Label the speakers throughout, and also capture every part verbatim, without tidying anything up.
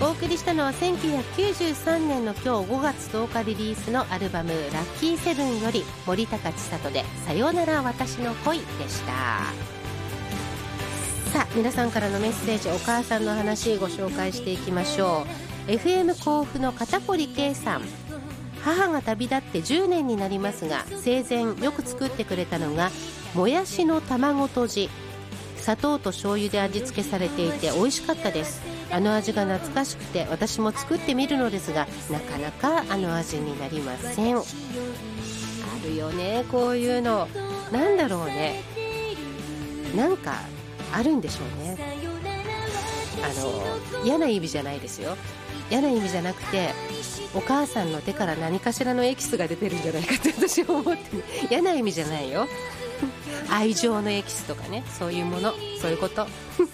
Speaker 1: お送りしたのはせんきゅうひゃくきゅうじゅうさんねんの今日ごがつとおかリリースのアルバムラッキーセブンより森高千里でさよなら私の恋でした。さあ皆さんからのメッセージ、お母さんの話ご紹介していきましょう。 エフエム 甲府の片堀圭さん、母が旅立ってじゅうねんになりますが、生前よく作ってくれたのがもやしの卵とじ、砂糖と醤油で味付けされていて美味しかったです。あの味が懐かしくて私も作ってみるのですが、なかなかあの味になりません。あるよね、こういうの。なんだろうね、なんかあるんでしょうね。あの嫌な意味じゃないですよ。嫌な意味じゃなくて、お母さんの手から何かしらのエキスが出てるんじゃないかって私は思って、ね、嫌な意味じゃないよ。愛情のエキスとかね、そういうもの、そういうこと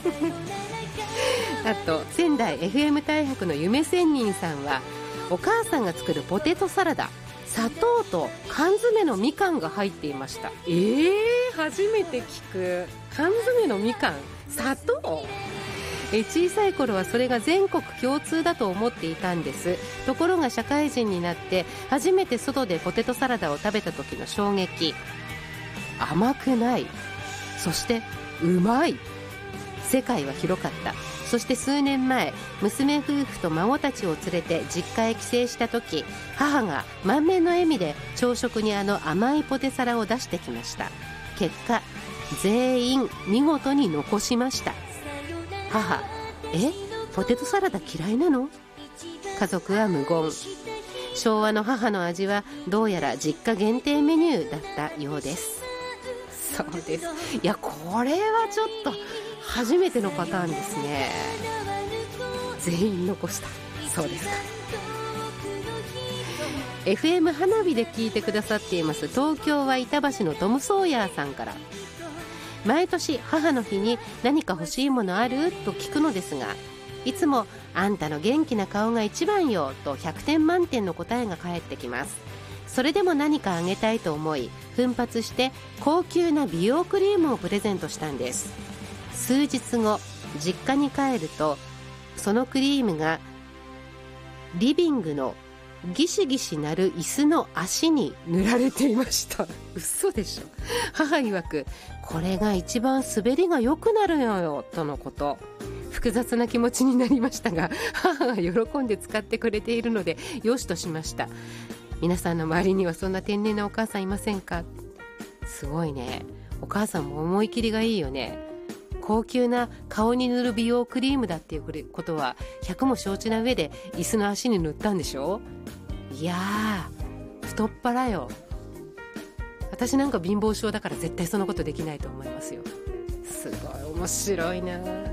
Speaker 1: あと仙台 エフエム 大白の夢仙人さんは、お母さんが作るポテトサラダ、砂糖と缶詰のみかんが入っていました。えー、初めて聞く。缶詰のみかん、砂糖。え小さい頃はそれが全国共通だと思っていたんです。ところが社会人になって初めて外でポテトサラダを食べた時の衝撃。甘くない、そしてうまい。世界は広かった。そして数年前、娘夫婦と孫たちを連れて実家へ帰省した時、母が満面の笑みで朝食にあの甘いポテサラを出してきました。結果全員見事に残しました。母、え、ポテトサラダ嫌いなの？家族は無言。昭和の母の味はどうやら実家限定メニューだったようです。そうです。いや、これはちょっと初めてのパターンですね。全員残した。そうですか。エフエム 花火で聞いてくださっています東京は板橋のトム・ソーヤーさんから、毎年母の日に何か欲しいものあると聞くのですが、いつもあんたの元気な顔が一番よとひゃくてん満点の答えが返ってきます。それでも何かあげたいと思い、奮発して高級な美容クリームをプレゼントしたんです。数日後、実家に帰るとそのクリームがリビングのギシギシなる椅子の足に塗られていました。嘘でしょ。母曰く、これが一番滑りが良くなるのよとのこと。複雑な気持ちになりましたが、母が喜んで使ってくれているのでよしとしました。皆さんの周りにはそんな天然なお母さんいませんか？すごいね。お母さんも思い切りがいいよね。高級な顔に塗る美容クリームだっていうことはひゃくも承知な上で椅子の足に塗ったんでしょ。いやー、太っ腹よ。私なんか貧乏症だから絶対そのことできないと思いますよ。すごい面白いな。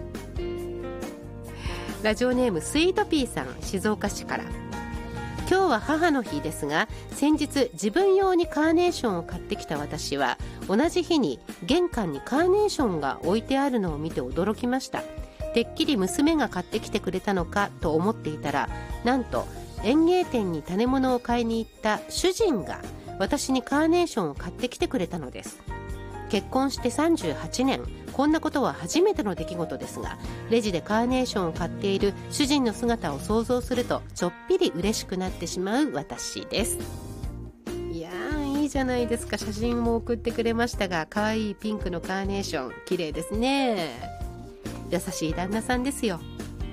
Speaker 1: ラジオネームスイートピーさん、静岡市から。今日は母の日ですが、先日自分用にカーネーションを買ってきた私は、同じ日に玄関にカーネーションが置いてあるのを見て驚きました。てっきり娘が買ってきてくれたのかと思っていたら、なんと園芸店に種物を買いに行った主人が私にカーネーションを買ってきてくれたのです。結婚してさんじゅうはちねん、こんなことは初めての出来事ですが、レジでカーネーションを買っている主人の姿を想像するとちょっぴり嬉しくなってしまう私です。いやー、いいじゃないですか。写真も送ってくれましたが、可愛いピンクのカーネーション、綺麗ですね。優しい旦那さんですよ。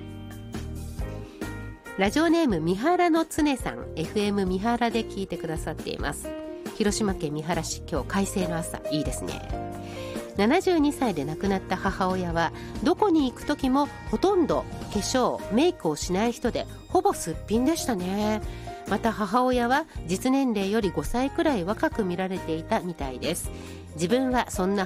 Speaker 1: ラジオネーム三原の常さん、 エフエム 三原で聞いてくださっています。広島県三原市、今日快晴の朝、いいですね。ななじゅうにさいで亡くなった母親は、どこに行く時もほとんど化粧メイクをしない人で、ほぼすっぴんでしたね。また母親は実年齢よりごさいくらい若く見られていたみたいです。自分はそんな